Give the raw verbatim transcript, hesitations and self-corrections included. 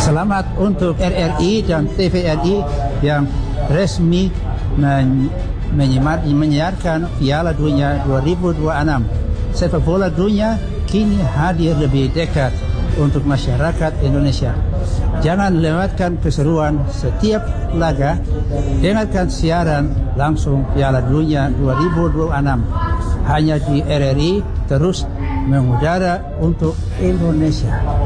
Selamat untuk R R I dan T V R I yang resmi men- menyemar- menyiarkan Piala Dunia dua ribu dua puluh enam. Sepak bola dunia kini hadir lebih dekat untuk masyarakat Indonesia. Jangan lewatkan keseruan setiap laga. Dengarkan siaran langsung Piala Dunia dua ribu dua puluh enam hanya di R R I, terus mengudara untuk Indonesia.